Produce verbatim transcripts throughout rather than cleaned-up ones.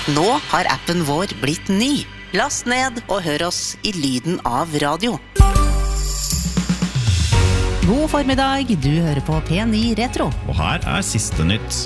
Nå har appen vår blitt ny. Last ned og hør oss i lyden av radio. God formiddag, du hører på P ni Retro. Og her er siste nytt.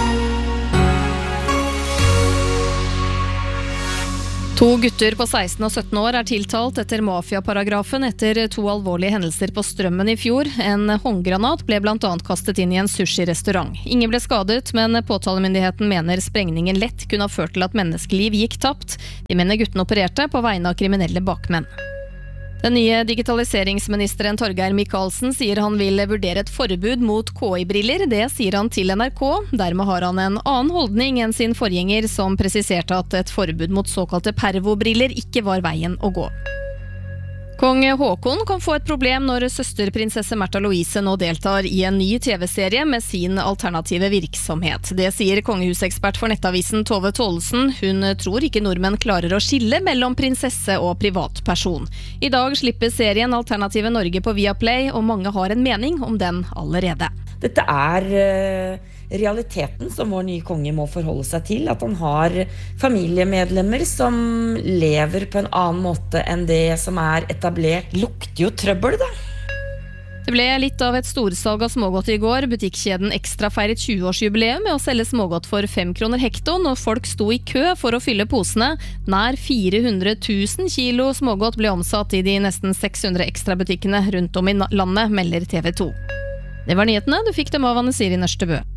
To gutter på seksten og sytten år er tiltalt etter mafiaparagrafen etter to alvorlige hendelser på Strømmen i fjor. En håndgranat ble blant annet kastet inn i en sushi-restaurant. Ingen ble skadet, men påtalemyndigheten mener sprengningen lett kunne ha ført til at menneskeliv gikk tapt. De mener gutten opererte på vegne av kriminelle bakmenn. Den nye digitaliseringsministeren Torgeir Micaelsen sier han vil vurdere et forbud mot K I-briller. Det sier han til N R K. Dermed har han en annen holdning enn sin forgjenger, som presiserte at et forbud mot såkalte pervobriller ikke var veien å gå. Kong Håkon kan få et problem når søsterprinsesse Märtha Louise nå deltar i en ny T V-serie med sin alternative virksomhet. Det sier kongehusekspert for nettavisen Tove Tollesen. Hun tror ikke nordmenn klarer å skille mellom prinsesse og privatperson. I dag slipper serien Alternative Norge på Viaplay, og mange har en mening om den allerede. Dette er uh, realiteten som vår nye konge må forholde seg til, at han har familiemedlemmer som lever på en annen måte enn det som er etablert. Lukter jo trøbbel, da. Det ble litt av et storsalg av smågodt i går. Butikkjeden Extra feiret tjue-årsjubileum med å selge smågodt for fem kroner hekton, og folk sto i kø for å fylle posene. Nær fire hundre tusen kilo smågodt ble omsatt i de nesten seks hundre ekstra butikkene rundt om i landet, melder T V to. Det var nyhetene, du fikk dem av Anne Siri Nørstebø.